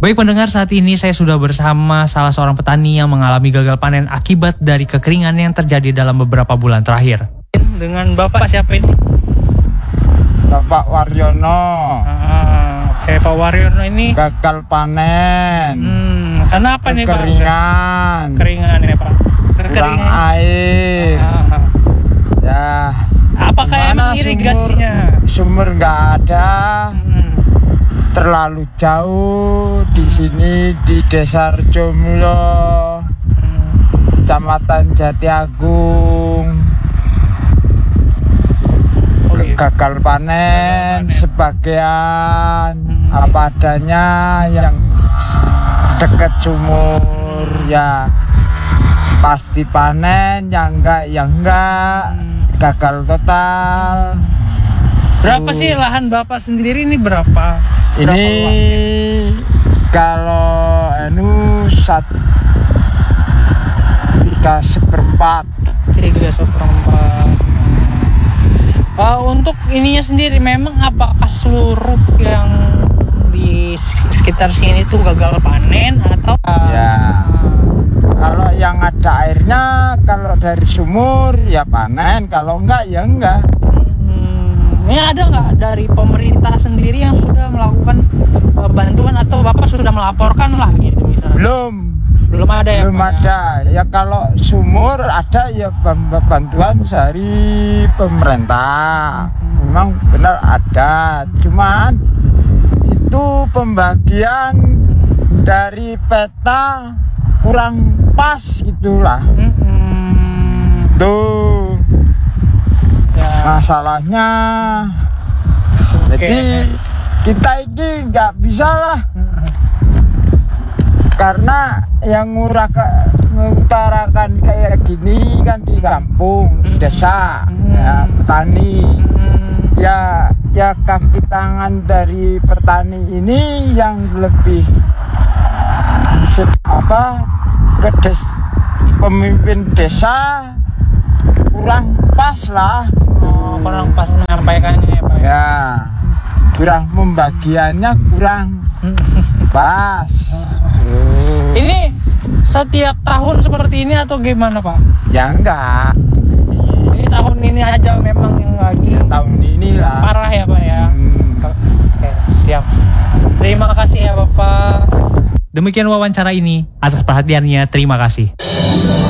Baik pendengar, saat ini saya sudah bersama salah seorang petani yang mengalami gagal panen akibat dari kekeringan yang terjadi dalam beberapa bulan terakhir. Dengan Bapak siapa ini? Bapak Waryono. Oke, Pak Waryono ini Gagal panen. Kenapa nih Pak? Kekeringan ya Pak. Kurang air. Ya. Apakah emang irigasinya? Sumur nggak ada. Terlalu jauh di sini di Desa Rejomulo, Kecamatan Jatiagung. Gagal panen sebagian apa adanya, yang dekat sumur ya pasti panen, yang enggak gagal total. Berapa sih lahan Bapak sendiri ini berapa? Ini kalau satu 3/4. Untuk ininya sendiri memang apakah seluruh yang di sekitar sini tuh gagal panen atau? Ya, kalau yang ada airnya, kalau dari sumur ya panen, kalau enggak ya enggak. Ini ada nggak dari pemerintah sendiri yang sudah melakukan bantuan atau Bapak sudah melaporkan lah gitu misalnya? Belum ada ya? Belum ada. Ya kalau sumur ada ya bantuan dari pemerintah. Memang benar ada. Cuman itu pembagian dari peta kurang pas gitulah. Tuh. Masalahnya, jadi kita ini nggak bisa lah, karena yang mengutarakan kayak gini kan di kampung, di desa, ya, petani, ya kaki tangan dari petani ini yang lebih pemimpin desa kurang pas lah. Kurang pas menyampaikannya ya Pak. Ya, kurang pembagiannya kurang pas. Ini setiap tahun seperti ini atau gimana Pak? Ya enggak. Ini tahun ini aja memang yang lagi. Ya, tahun inilah. Parah ya Pak ya. Oke, siap. Terima kasih ya Bapak. Demikian wawancara ini. Atas perhatiannya, terima kasih.